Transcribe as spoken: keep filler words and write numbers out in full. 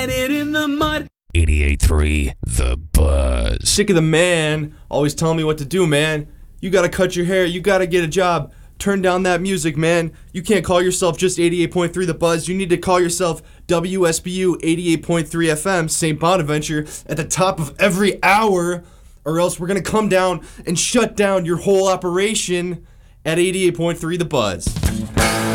Slide it in the mud. eighty-eight point three The Buzz. Sick of the man always telling me what to do, man. You gotta cut your hair. You gotta get a job. Turn down that music, man. You can't call yourself just eighty-eight point three The Buzz. You need to call yourself W S B U eighty-eight point three F M, Saint Bonaventure, at the top of every hour, or else we're gonna come down and shut down your whole operation at eighty-eight point three The Buzz.